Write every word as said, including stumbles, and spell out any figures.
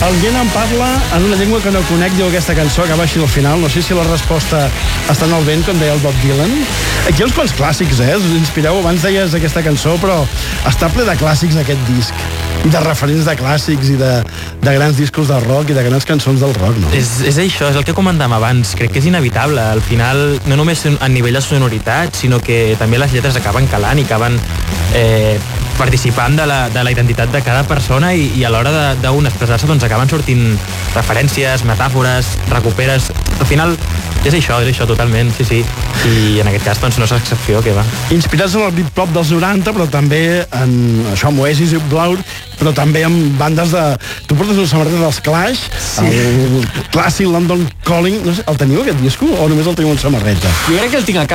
El Gent em parla en una llengua que no conec, diu aquesta cançó, acaba així al final. No sé si la resposta està en el vent, com deia el Bob Dylan. Aquí hi ha uns quants clàssics, eh? Us inspireu, abans deies aquesta cançó, però està ple de clàssics aquest disc. I de referents de clàssics i de, de grans discos del rock i de grans cançons del rock, no? És, és això, és el que comentàvem abans. Crec que és inevitable. Al final, no només a nivell de sonoritat, sinó que també les lletres acaben calant i acaben eh, participant de la, de la identitat de cada persona i, i a l'hora d'un expressar-se doncs acaben sortint referències, metàfores, recuperes. Al final és això, és això totalment, sí, sí. I en aquest cas doncs no és l'excepció, que va. Inspirats en el beat-pop dels noranta, però també en això, amb Oasis i Blur, però també amb bandes de... Tu portes una samarreta dels Clash, sí. El clàssic London Calling, no sé, el teniu aquest disco o només el teniu en samarreta? Jo crec que el tinc a casa.